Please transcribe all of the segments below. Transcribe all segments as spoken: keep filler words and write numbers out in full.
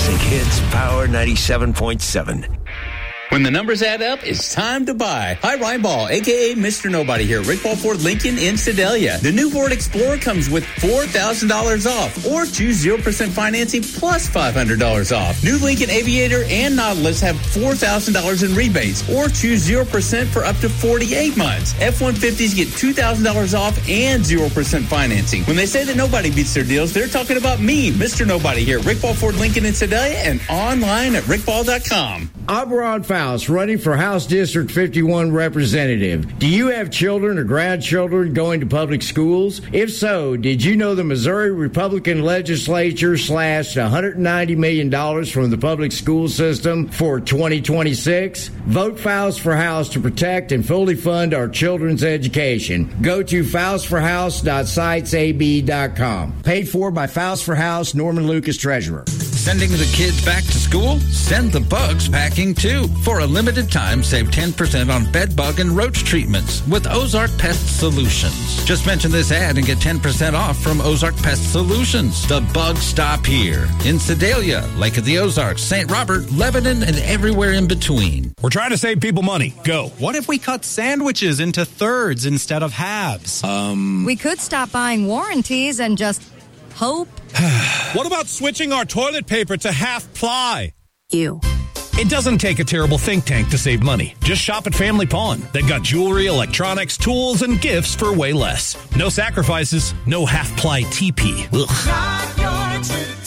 Classic Hits Power ninety-seven point seven. When the numbers add up, it's time to buy. Hi, Ryan Ball, a k a. Mister Nobody here. Rick Ball Ford Lincoln in Sedalia. The new Ford Explorer comes with four thousand dollars off or choose zero percent financing plus five hundred dollars off. New Lincoln Aviator and Nautilus have four thousand dollars in rebates or choose zero percent for up to forty-eight months. F one fifties get two thousand dollars off and zero percent financing. When they say that nobody beats their deals, they're talking about me, Mister Nobody here. Rick Ball Ford Lincoln in Sedalia and online at rick ball dot com. I'm Ron Faust, running for House District fifty-one representative. Do you have children or grandchildren going to public schools? If so, did you know the Missouri Republican legislature slashed one hundred ninety million dollars from the public school system for twenty twenty-six? Vote Faust for House to protect and fully fund our children's education. Go to faust for house dot sites a b dot com. Paid for by Faust for House, Norman Lucas, Treasurer. Sending the kids back to school? Send the bugs packing too. For a limited time, save ten percent on bed bug and roach treatments with Ozark Pest Solutions. Just mention this ad and get ten percent off from Ozark Pest Solutions. The bugs stop here. In Sedalia, Lake of the Ozarks, Saint Robert, Lebanon, and everywhere in between. We're trying to save people money. Go. What if we cut sandwiches into thirds instead of halves? Um. We could stop buying warranties and just hope. What about switching our toilet paper to half ply? Ew. It doesn't take a terrible think tank to save money. Just shop at Family Pawn. They've got jewelry, electronics, tools, and gifts for way less. No sacrifices, no half-ply T P. Ugh. Shop your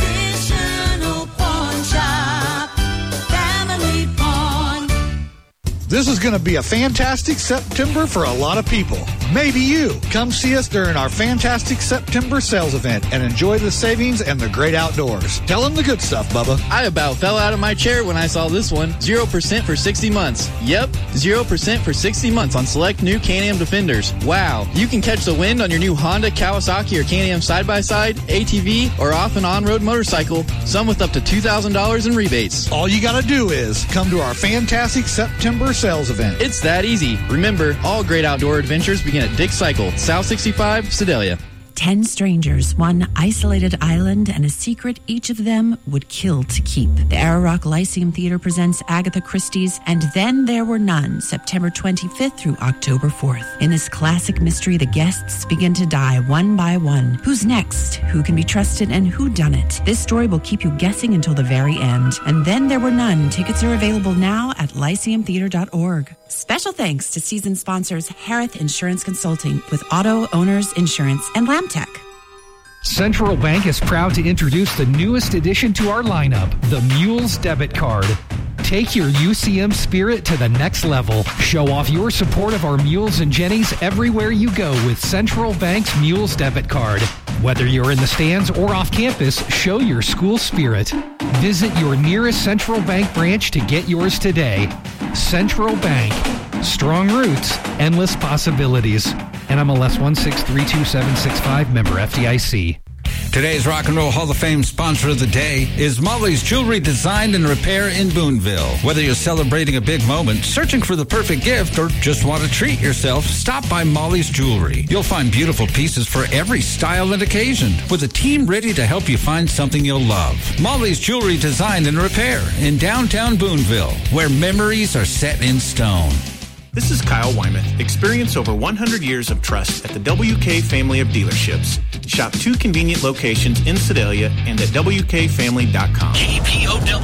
traditional pawn shop. Family Pawn. This is going to be a fantastic September for a lot of people. Maybe you. Come see us during our fantastic September sales event and enjoy the savings and the great outdoors. Tell them the good stuff, Bubba. I about fell out of my chair when I saw this one. zero percent for sixty months. Yep, zero percent for sixty months on select new Can-Am Defenders. Wow, you can catch the wind on your new Honda, Kawasaki, or Can-Am side-by-side, A T V, or off and on-road motorcycle, some with up to two thousand dollars in rebates. All you got to do is come to our fantastic September sales event. It's that easy. Remember, all great outdoor adventures begin at Dick Cycle, South sixty-five, Sedalia. Ten strangers, one isolated island, and a secret each of them would kill to keep. The Ararock Lyceum Theater presents Agatha Christie's And Then There Were None, September twenty-fifth through October fourth. In this classic mystery, the guests begin to die one by one. Who's next? Who can be trusted? And who done it? This story will keep you guessing until the very end. And Then There Were None. Tickets are available now at lyceum theater dot org. Special thanks to season sponsors Harith Insurance Consulting with Auto Owners Insurance and Lamtech. Central Bank is proud to introduce the newest addition to our lineup, the Mules Debit Card. Take your U C M spirit to the next level. Show off your support of our Mules and Jennies everywhere you go with Central Bank's Mules Debit Card. Whether you're in the stands or off campus, show your school spirit. Visit your nearest Central Bank branch to get yours today. Central Bank. Strong roots, endless possibilities. N M L S one six three two seven six five, member F D I C. Today's Rock and Roll Hall of Fame sponsor of the day is Molly's Jewelry Design and Repair in Boonville. Whether you're celebrating a big moment, searching for the perfect gift, or just want to treat yourself, stop by Molly's Jewelry. You'll find beautiful pieces for every style and occasion, with a team ready to help you find something you'll love. Molly's Jewelry Design and Repair in downtown Boonville, where memories are set in stone. This is Kyle Wyman. Experience over one hundred years of trust at the W K family of dealerships. Shop two convenient locations in Sedalia and at W K family dot com. K P O W.